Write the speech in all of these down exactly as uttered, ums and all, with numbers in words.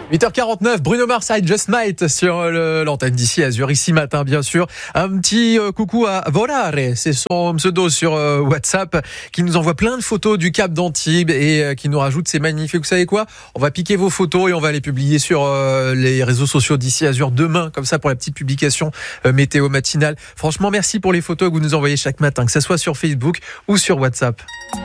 huit heures quarante-neuf, Bruno Mars, I Just Might sur le, l'antenne d'ici Azur, ici matin bien sûr. Un petit euh, coucou à Volare, c'est son pseudo sur euh, WhatsApp, qui nous envoie plein de photos du Cap d'Antibes et euh, qui nous rajoute ces magnifiques. Vous savez quoi ? On va piquer vos photos et on va les publier sur euh, les réseaux sociaux d'ici Azur demain, comme ça pour la petite publication euh, météo matinale. Franchement, merci pour les photos que vous nous envoyez chaque matin, que ce soit sur Facebook ou sur WhatsApp.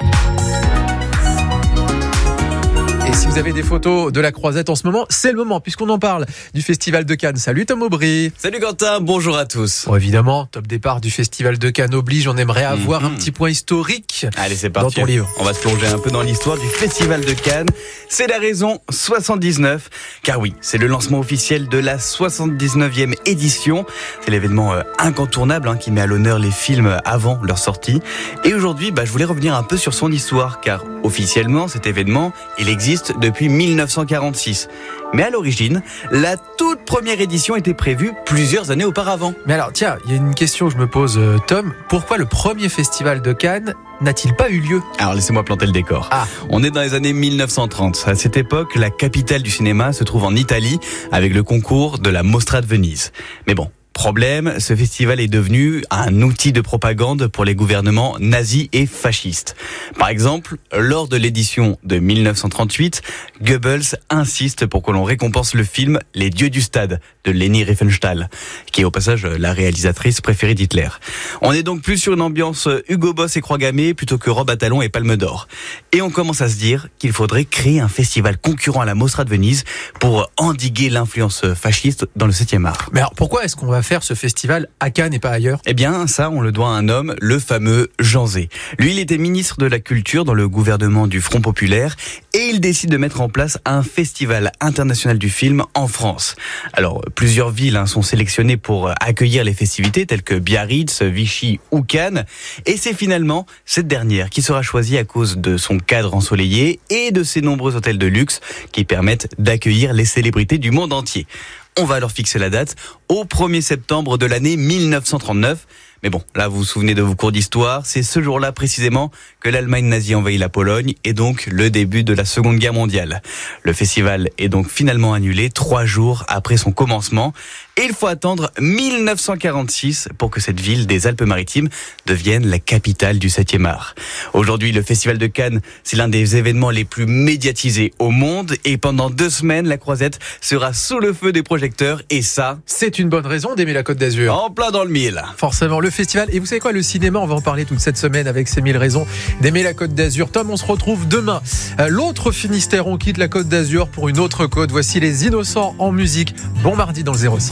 Et si vous avez des photos de la Croisette en ce moment, c'est le moment, puisqu'on en parle du Festival de Cannes. Salut Tom Aubry. Salut Quentin, bonjour à tous. Bon, évidemment, top départ du Festival de Cannes oblige, on aimerait avoir mmh. un petit point historique. Allez, c'est parti. Dans ton livre. On va se plonger un peu dans l'histoire du Festival de Cannes. C'est la raison soixante-dix-neuf, car oui, c'est le lancement officiel de la soixante-dix-neuvième édition. C'est l'événement euh, incontournable hein, qui met à l'honneur les films avant leur sortie. Et aujourd'hui, bah, je voulais revenir un peu sur son histoire, car officiellement, cet événement, il existe depuis mille neuf cent quarante-six. Mais à l'origine, la toute première édition était prévue plusieurs années auparavant. Mais alors, tiens, il y a une question que je me pose, euh, Tom. Pourquoi le premier festival de Cannes n'a-t-il pas eu lieu ? Alors, laissez-moi planter le décor. Ah. On est dans les années mille neuf cent trente. À cette époque, la capitale du cinéma se trouve en Italie, avec le concours de la Mostra de Venise. Mais bon, problème, ce festival est devenu un outil de propagande pour les gouvernements nazis et fascistes. Par exemple, lors de l'édition de mille neuf cent trente-huit, Goebbels insiste pour que l'on récompense le film Les Dieux du Stade de Leni Riefenstahl, qui est au passage la réalisatrice préférée d'Hitler. On est donc plus sur une ambiance Hugo Boss et Croix gammée plutôt que robe à talons et palme d'or. Et on commence à se dire qu'il faudrait créer un festival concurrent à la Mostra de Venise pour endiguer l'influence fasciste dans le septième art. Mais alors pourquoi est-ce qu'on va faire ce festival à Cannes et pas ailleurs ? Eh bien, ça, on le doit à un homme, le fameux Jean Zay. Lui, il était ministre de la Culture dans le gouvernement du Front Populaire et il décide de mettre en place un festival international du film en France. Alors, plusieurs villes hein, sont sélectionnées pour accueillir les festivités telles que Biarritz, Vichy ou Cannes. Et c'est finalement cette dernière qui sera choisie à cause de son cadre ensoleillé et de ses nombreux hôtels de luxe qui permettent d'accueillir les célébrités du monde entier. On va alors fixer la date au premier septembre de l'année mille neuf cent trente-neuf. Mais bon, là vous vous souvenez de vos cours d'histoire, c'est ce jour-là précisément que l'Allemagne nazie envahit la Pologne et donc le début de la Seconde Guerre mondiale. Le festival est donc finalement annulé trois jours après son commencement et il faut attendre mille neuf cent quarante-six pour que cette ville des Alpes-Maritimes devienne la capitale du septième art. Aujourd'hui, le Festival de Cannes, c'est l'un des événements les plus médiatisés au monde et pendant deux semaines, la Croisette sera sous le feu des projecteurs et ça, c'est une bonne raison d'aimer la Côte d'Azur. En plein dans le mille. Forcément, le festival. Et vous savez quoi, le cinéma, on va en parler toute cette semaine avec ces mille raisons d'aimer la Côte d'Azur. Tom, on se retrouve demain. Euh, l'autre Finistère, on quitte la Côte d'Azur pour une autre côte. Voici les Innocents en musique. Bon mardi dans le zéro six.